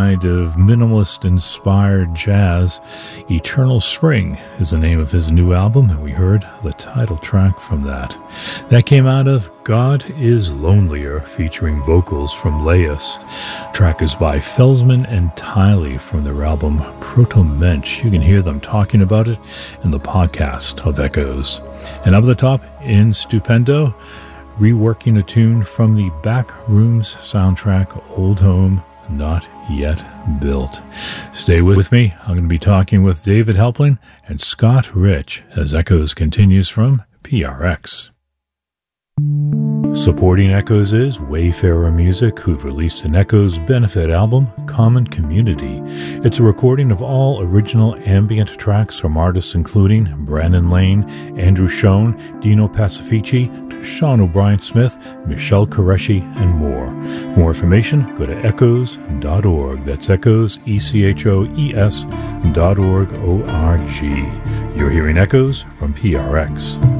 kind of minimalist-inspired jazz. Eternal Spring is the name of his new album, and we heard the title track from that. That came out of God is Lonelier, featuring vocals from Laius. Track is by Felsman and Tiley from their album Proto-Mensch. You can hear them talking about it in the podcast of Echoes. And up the top, in Stupendo, reworking a tune from the Backrooms soundtrack, Old Home Not Yet Built. Stay with me. I'm going to be talking with David Helpling and Scott Rich as Echoes continues from PRX. Supporting Echoes is Wayfarer Music, who've released an Echoes benefit album, Common Community. It's a recording of all original ambient tracks from artists including Brandon Lane, Andrew Schoen, Dino Pacifici, Sean O'Brien Smith, Michelle Qureshi, and more. For more information, go to echoes.org. That's Echoes, ECHOES.org, O-R-G. You're hearing Echoes from PRX.